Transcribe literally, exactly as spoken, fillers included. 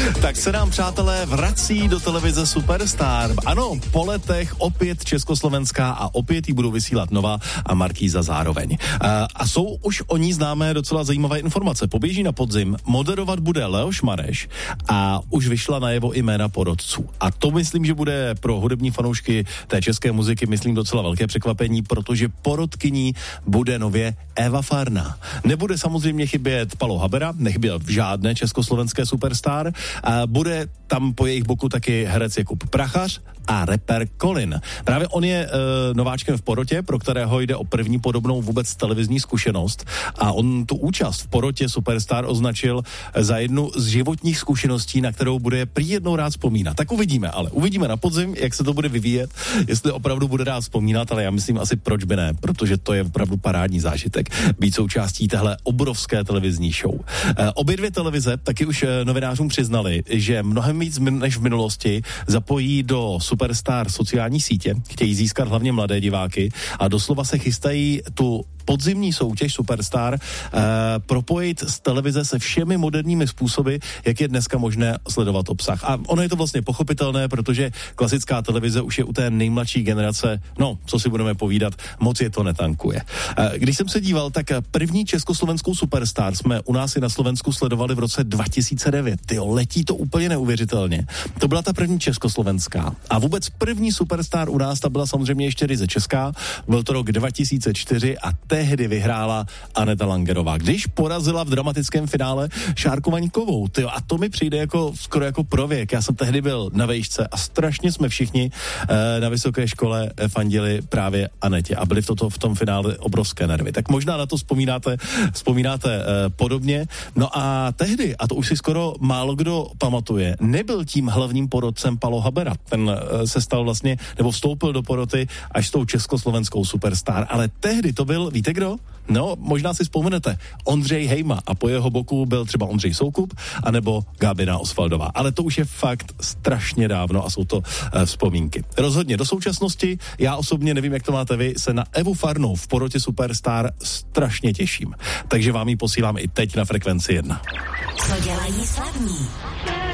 Tak se nám, přátelé, vrací do televize Superstar. Ano, po letech opět československá a opět jí budou vysílat Nova a Markýza zároveň. A, a jsou už o ní známé docela zajímavé informace. Poběží na podzim, moderovat bude Leoš Mareš a už vyšla najevo jména porodců. A to myslím, že bude pro hudební fanoušky té české muziky, myslím, docela velké překvapení, protože porodkyní bude nově Eva Farná. Nebude samozřejmě chybět Palo Habera, nechyběl v žádné československé Superstar. A bude tam po jejich boku taky herec Jakub Prachař a rapper Colin. Právě on je e, nováčkem v porotě, pro kterého jde o první podobnou vůbec televizní zkušenost a on tu účast v porotě Superstar označil za jednu z životních zkušeností, na kterou bude prý jednou rád vzpomínat. Tak uvidíme, ale uvidíme na podzim, jak se to bude vyvíjet, jestli opravdu bude rád vzpomínat, ale já myslím asi proč by ne, protože to je opravdu parádní zážitek být součástí téhle obrovské televizní show. E, obě dvě televize taky už e, novinářům přiznali, že mnohem víc než v minulosti zapojí do Superstar sociální sítě, chtějí získat hlavně mladé diváky a doslova se chystají tu podzimní soutěž Superstar eh, propojit z televize se všemi moderními způsoby, jak je dneska možné sledovat obsah. A ono je to vlastně pochopitelné, protože klasická televize už je u té nejmladší generace, no, co si budeme povídat, moc je to netankuje. Eh, když jsem se díval, tak první československou Superstar jsme u nás i na Slovensku sledovali v roce dva tisíce devět. Tyjo, letí to úplně neuvěřitelně. To byla ta první československá. A vůbec první Superstar u nás, ta byla samozřejmě ještě ryze česká. Byl to rok dva tisíce čtyři a tehdy vyhrála Aneta Langerová, když porazila v dramatickém finále Šárku Vaňkovou. Tyjo, a to mi přijde jako skoro jako prověk. Já jsem tehdy byl na vejšce a strašně jsme všichni e, na vysoké škole fandili právě Anetě a byli v, toto, v tom finále obrovské nervy. Tak možná na to vzpomínáte, vzpomínáte e, podobně. No a tehdy, a to už si skoro málo kdo pamatuje, nebyl tím hlavním porodcem Palo Habera. Ten e, se stal vlastně, nebo vstoupil do poroty až s tou československou Superstar. Ale tehdy to byl, víte kdo? No, možná si vzpomenete, Ondřej Hejma a po jeho boku byl třeba Ondřej Soukup anebo Gábina Osvaldová. Ale to už je fakt strašně dávno a jsou to e, vzpomínky. Rozhodně do současnosti, já osobně nevím, jak to máte vy, se na Evu Farnou v porotě Superstar strašně těším. Takže vám ji posílám i teď na frekvenci jedna. Co dělají slavní?